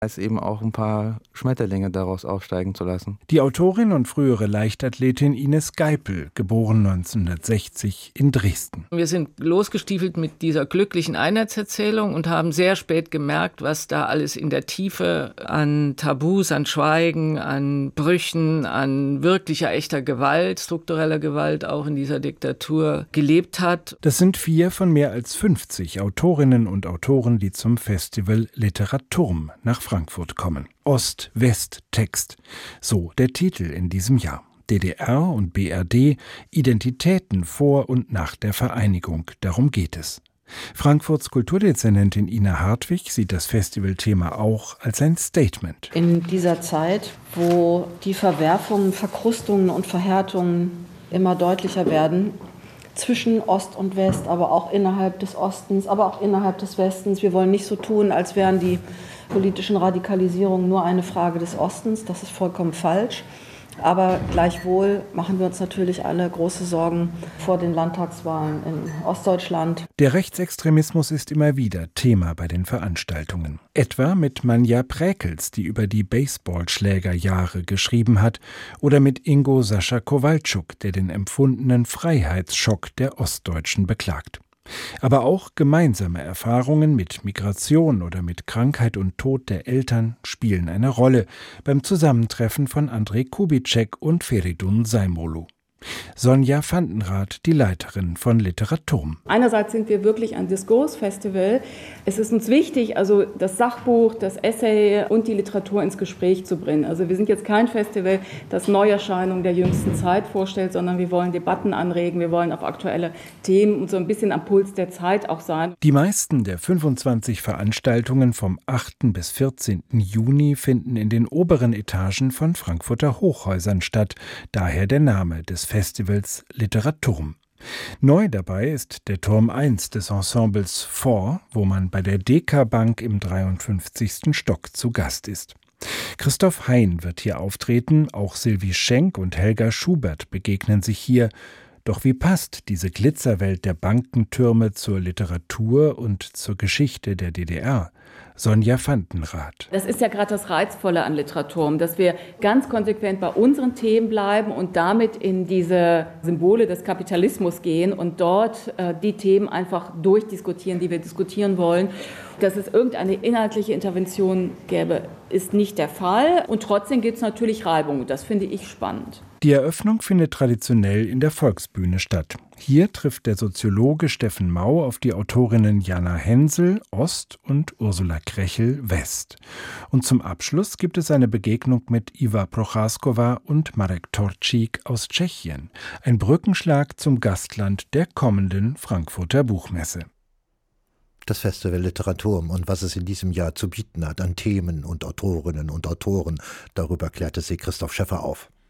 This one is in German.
als eben auch ein paar Schmetterlinge daraus aufsteigen zu lassen. Die Autorin und frühere Leichtathletin Ines Geipel, geboren 1960 in Dresden. Wir sind losgestiefelt mit dieser glücklichen Einheitserzählung und haben sehr spät gemerkt, was da alles in der Tiefe an Tabus, an Schweigen, an Brüchen, an wirklicher, echter Gewalt, struktureller Gewalt auch in dieser Diktatur gelebt hat. Das sind 4 von mehr als 50 Autorinnen und Autoren, die zum Festival Literaturm nach Frankfurt kommen. Ost-West-Text, so der Titel in diesem Jahr. DDR und BRD, Identitäten vor und nach der Vereinigung, darum geht es. Frankfurts Kulturdezernentin Ina Hartwig sieht das Festivalthema auch als ein Statement. In dieser Zeit, wo die Verwerfungen, Verkrustungen und Verhärtungen immer deutlicher werden, zwischen Ost und West, aber auch innerhalb des Ostens, aber auch innerhalb des Westens. Wir wollen nicht so tun, als wären die politischen Radikalisierungen nur eine Frage des Ostens. Das ist vollkommen falsch. Aber gleichwohl machen wir uns natürlich alle große Sorgen vor den Landtagswahlen in Ostdeutschland. Der Rechtsextremismus ist immer wieder Thema bei den Veranstaltungen. Etwa mit Manja Präkels, die über die Baseballschlägerjahre geschrieben hat, oder mit Ingo Sascha Kowalczuk, der den empfundenen Freiheitsschock der Ostdeutschen beklagt. Aber auch gemeinsame Erfahrungen mit Migration oder mit Krankheit und Tod der Eltern spielen eine Rolle beim Zusammentreffen von André Kubitschek und Feridun Saimolu. Sonja Vandenrath, die Leiterin von Literaturm. Einerseits sind wir wirklich ein Diskursfestival. Es ist uns wichtig, also das Sachbuch, das Essay und die Literatur ins Gespräch zu bringen. Also wir sind jetzt kein Festival, das Neuerscheinungen der jüngsten Zeit vorstellt, sondern wir wollen Debatten anregen, wir wollen auf aktuelle Themen und so ein bisschen am Puls der Zeit auch sein. Die meisten der 25 Veranstaltungen vom 8. bis 14. Juni finden in den oberen Etagen von Frankfurter Hochhäusern statt, daher der Name des Festivals Literaturm. Neu dabei ist der Turm 1 des Ensembles Fort, wo man bei der Deka-Bank im 53. Stock zu Gast ist. Christoph Hein wird hier auftreten, auch Sylvie Schenk und Helga Schubert begegnen sich hier. Doch wie passt diese Glitzerwelt der Bankentürme zur Literatur und zur Geschichte der DDR? Sonja Vandenrath. Das ist ja gerade das Reizvolle an Literaturm, dass wir ganz konsequent bei unseren Themen bleiben und damit in diese Symbole des Kapitalismus gehen und dort die Themen einfach durchdiskutieren, die wir diskutieren wollen. Dass es irgendeine inhaltliche Intervention gäbe, ist nicht der Fall. Und trotzdem gibt es natürlich Reibung. Das finde ich spannend. Die Eröffnung findet traditionell in der Volksbühne statt. Hier trifft der Soziologe Steffen Mau auf die Autorinnen Jana Hensel, Ost, und Ursula Krechel, West. Und zum Abschluss gibt es eine Begegnung mit Iva Prochaskova und Marek Torčík aus Tschechien. Ein Brückenschlag zum Gastland der kommenden Frankfurter Buchmesse. Das Festival Literaturm und was es in diesem Jahr zu bieten hat an Themen und Autorinnen und Autoren, darüber klärte sie Christoph Schäffer auf.